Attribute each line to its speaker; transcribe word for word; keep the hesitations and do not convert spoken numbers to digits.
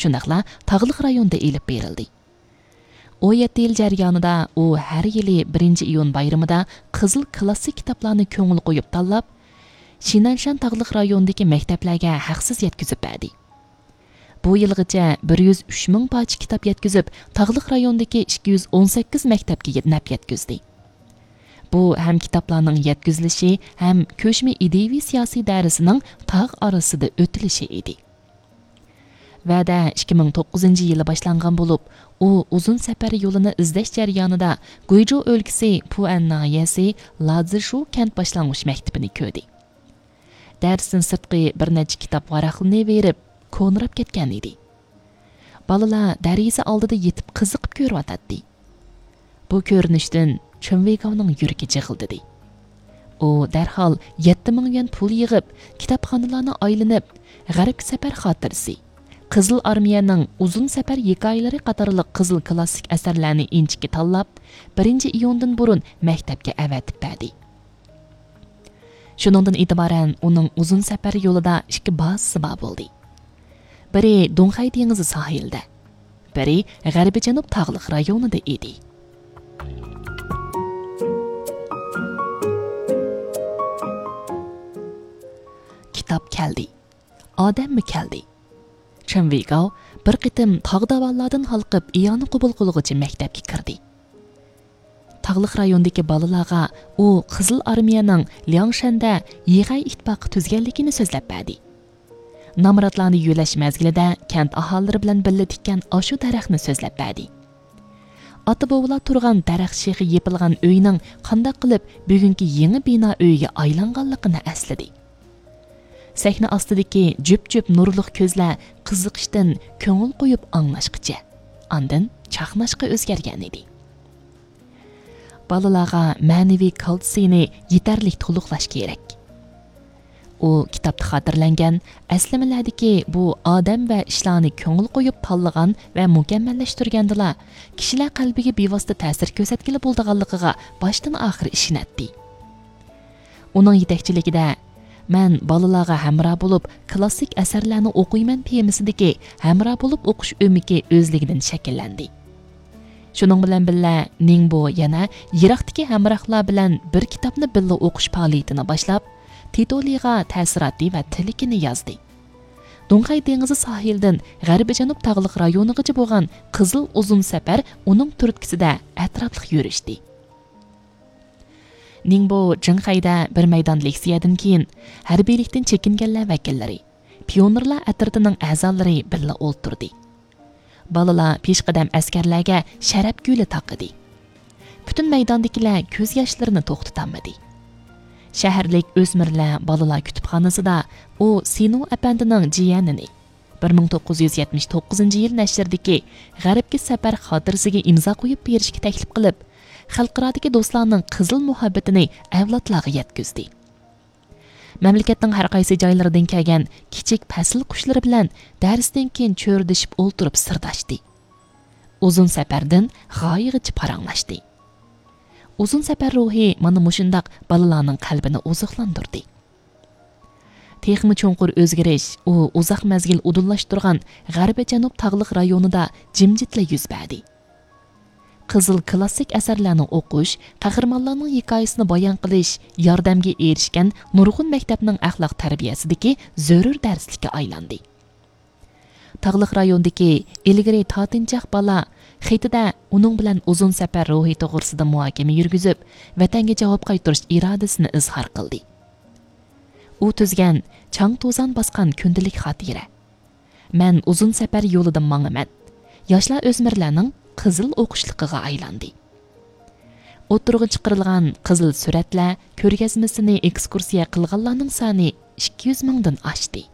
Speaker 1: shundaqla tog'liq rayonda elib berildi. o'n yetti yil jarayonida u har yili birinchi iyun bayramida qizil klassik kitoblarni ko'ngil qo'yib tanlab, Shinanshan tog'liq rayonidagi maktablarga haqsiz yetkazib berdi. Bu yilgacha bir yuz uch ming parcha kitob yetkazib, tog'liq rayonidagi ikki yuz o'n sakkiz maktabga naf yetkazdi. Bu ham kitoblarning yetkazilishi, ham ko'chma ideviy siyosiy darsining tog' orasida o'tilishi edi. Va'da ikki ming to'qqizinchi yili boshlangan bo'lib, u uzun safar yo'lini izlash jarayonida Guizhou o'lkasi Puan nahiyasi Lazishu kent boshlang'ich maktabini ko'rdi. Darsdan sirtqi bir necha kitob varaqlarni berib, ko'nrab ketgan edi. Balalar dariza oldida yetib qiziqib ko'ryotdi. Bu ko'rinishdan Chunveygovning yuragi jig'ildidi. U darhol yetti ming yuan pul yig'ib, kitobxonalarni aylanib, G'arb safar xotirasi, Qizil armiyaning uzun safar hikoyalari qatorliq qizil klassik asarlarni inchikka tanlab, birinchi iyundan burun maktabga avatib berdi. Shuningdan e'tiboran uning uzun safar yo'lida ikki bazasi bor bo'ldi. Biri Donxay dengizi sohilida, biri G'arbiy Janub tog'liq rayonida edi. Kitob keldi. Odammi keldi? Chunveygov bir qitim tog' davallardan halqib iyoni qabul qilg'uchi maktabga kirdi. Tog'liq rayondagi bolalarga u Qizil armiyaning Liangshanda Yig'ay ittifoqi tuzganligini so'zlab berdi. Namratlarni yo'lash mazgilida kent aholilari bilan birga tikkan oshu daraxtni so'zlab berdi. Ota-bobolar turgan daraxt shexi yepilgan uyning qanday qilib bugungi yangi bino uyga aylanganligini esladi. Sahna ostidagi jup-jup nurliq ko'zlar qiziqishdan ko'ngil qo'yib anglashqicha, andin chaqnashqa o'zgargan edi. Balalarga ma'naviy kaltsiyni yetarlik to'liqlash kerak. U kitobda xotirlangan aslamalardagi bu odam va ishlarni ko'ngil qo'yib tanlagan va mukammallashtirgandila kishilar qalbiga bevosita ta'sir ko'rsatgili bo'lganligiga boshdan oxir ishonatdi. Uning yetakchiligida men balalarga hamroh bo'lib klassik asarlarni o'qiyman temasidagi hamroh bo'lib o'qish umidi o'zligidan shakllandi. Shuning bilan birga Ningbo yana yiroqdagi hamrohlar bilan bir kitobni birga o'qish faoliyatini boshlab, Titoliga ta'siroti va tilikini yozdi. Donxay dengizi sohildan G'arbiy Janub tog'liq rayonigacha bo'lgan qizil uzun safar uning turtkisida atrofli yurishdi. Ningbo Jinxayda bir maydon leksiyadan keyin harbiylikdan chekinganlar vakillari, pionerlar atritining a'zolari birga o'ltirdi. Balalar peshqadam askarlarga sharaf guli taqidi. Butun maydondagilar ko'z yoshlarini to'xtatolmadi. Shaharlik o'smirlar balalar kutubxonasida u Sinu apandining jiyanini bir ming to'qqiz yuz yetmish to'qqizinchi yil nashrdagi G'arbga safar xotirasiga imzo qo'yib berishga taklif qilib, xalqarodagi do'stlarning qizil muhabbatini avlodlarga yetkazdi. Mamlakatning har qaysi joylaridan kelgan kichik fasl qushlari bilan darsdan keyin cho'rdishib o'ltirib sirdashdi. Uzun safardan g'oyigacha paranglashdi. Uzun safar ruhi mana mushundaq balalarning qalbini oziqlantirdi. Texmi cho'nqur o'zgarish u uzoq mazgil udunlashtirgan G'arbiy Janub tog'liq rayonida jimjitla yuz berdi. Qizil klassik asarlarni o'qish, qahramonlarning hikoyasini bayon qilish yordamga erishgan nurg'un maktabning axloq tarbiyasidagi zarur darslikka aylandi. Tog'liq rayondagi ilgari totinchoq bola xitida uning bilan uzun safar ruhiy to'g'risida muhokama yurgizib, vatanga javob qaytarish irodasini izhor qildi. U tuzgan chang to'zon bosgan kundalik xotira. Men uzun safar yo'lida mangaman. Yoshlar o'smirlarning qizil o'qishliqiga aylandi. O'tirg'i chiqarilgan qizil suratlar ko'rgazmasini ekskursiya qilganlarning soni ikki yuz mingdan oshdi.